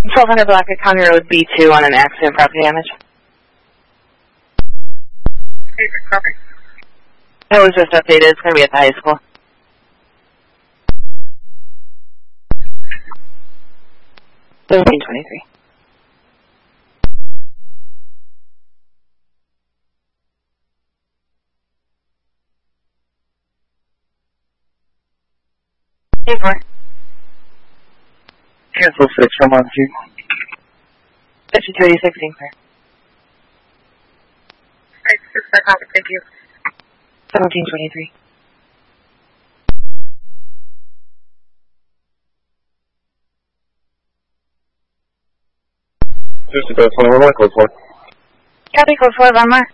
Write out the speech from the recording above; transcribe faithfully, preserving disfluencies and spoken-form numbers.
twelve hundred Blackwood County Road B two on an accident property damage. Okay, good copy. It was just updated. It's going to be at the high school. seventeen twenty-three. Hey, four. Cancel six, I'm on two. fifty-two eighty sixteen, sir. Alright, six, I copy, thank you. seventeen twenty-three. Just about twenty-one, code four. Copy, code four, one more.